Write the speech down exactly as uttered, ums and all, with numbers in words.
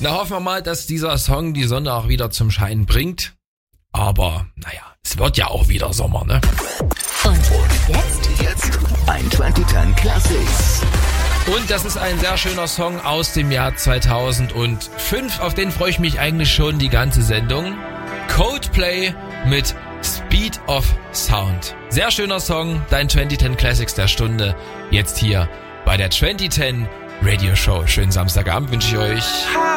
Na, hoffen wir mal, dass dieser Song die Sonne auch wieder zum Scheinen bringt. Aber, naja, es wird ja auch wieder Sommer, ne? Und jetzt? Jetzt ein zwanzig zehn Classics. Und das ist ein sehr schöner Song aus dem Jahr zweitausendfünf. Auf den freue ich mich eigentlich schon die ganze Sendung. Coldplay mit Speed of Sound. Sehr schöner Song, dein zwanzig zehn Classics der Stunde. Jetzt hier bei der zwanzig zehn Radio Show. Schönen Samstagabend wünsche ich euch.